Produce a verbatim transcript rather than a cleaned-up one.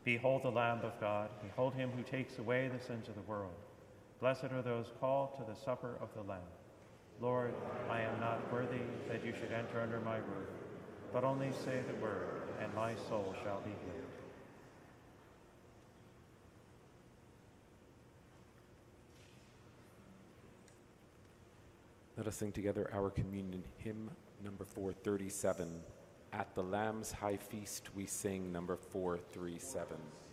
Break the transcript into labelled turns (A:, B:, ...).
A: Behold the Lamb of God. Behold him who takes away the sins of the world. Blessed are those called to the supper of the Lamb. Lord, I am not worthy that you should enter under my roof, but only say the word, and my soul shall be healed.
B: Let us sing together our communion hymn, number four thirty-seven. At the Lamb's high feast we sing number four thirty-seven.